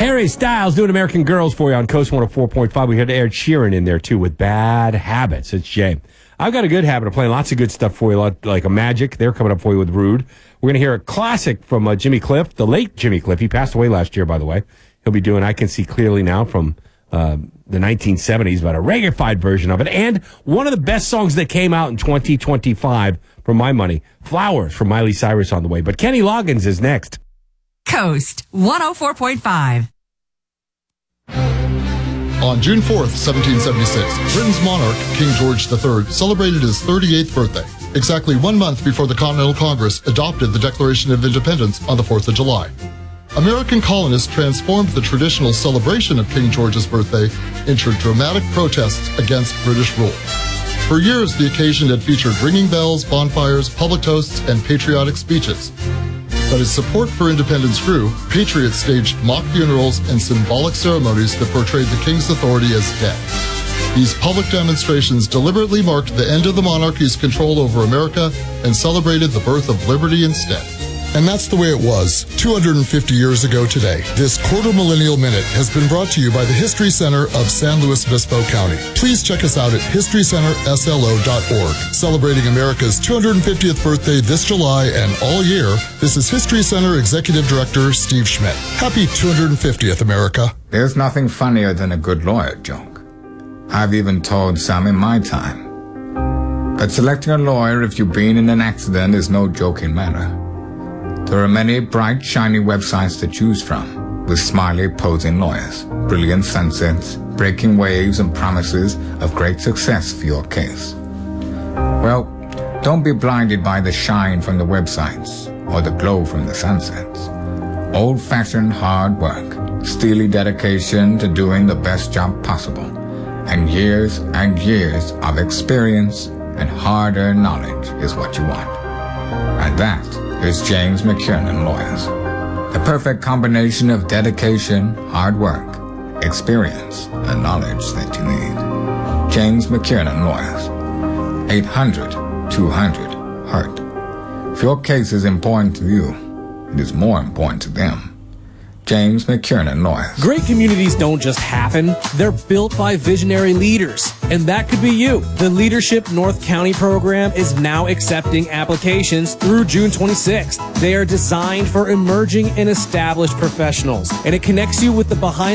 Harry Styles doing American Girls for you on Coast 104.5. We had Ed Sheeran in there, too, with Bad Habits. It's Jay. I've got a good habit of playing lots of good stuff for you, like a Magic. They're coming up for you with Rude. We're going to hear a classic from Jimmy Cliff, the late Jimmy Cliff. He passed away last year, by the way. He'll be doing I Can See Clearly Now from the 1970s, but a reggae-fied version of it. And one of the best songs that came out in 2025, for my money, Flowers from Miley Cyrus on the way. But Kenny Loggins is next. Coast 104.5. On June 4th, 1776, Britain's monarch, King George III, celebrated his 38th birthday, exactly 1 month before the Continental Congress adopted the Declaration of Independence on the 4th of July. American colonists transformed the traditional celebration of King George's birthday into dramatic protests against British rule. For years, the occasion had featured ringing bells, bonfires, public toasts, and patriotic speeches. But as support for independence grew, patriots staged mock funerals and symbolic ceremonies that portrayed the king's authority as dead. These public demonstrations deliberately marked the end of the monarchy's control over America and celebrated the birth of liberty instead. And that's the way it was 250 years ago today. This Quarter Millennial Minute has been brought to you by the History Center of San Luis Obispo County. Please check us out at historycenterslo.org. Celebrating America's 250th birthday this July and all year, this is History Center Executive Director Steve Schmidt. Happy 250th, America. There's nothing funnier than a good lawyer joke. I've even told some in my time. But selecting a lawyer if you've been in an accident is no joking matter. There are many bright, shiny websites to choose from, with smiley, posing lawyers, brilliant sunsets, breaking waves, and promises of great success for your case. Well, don't be blinded by the shine from the websites or the glow from the sunsets. Old-fashioned hard work, steely dedication to doing the best job possible, and years of experience and hard-earned knowledge is what you want. And that is James McKiernan Lawyers. The perfect combination of dedication, hard work, experience, and knowledge that you need. James McKiernan Lawyers. 800-200-HURT. If your case is important to you, it is more important to them. James McKiernan Lawyers. Great communities don't just happen, they're built by visionary leaders. And that could be you. The Leadership North County program is now accepting applications through June 26th. They are designed for emerging and established professionals, and it connects you with the behind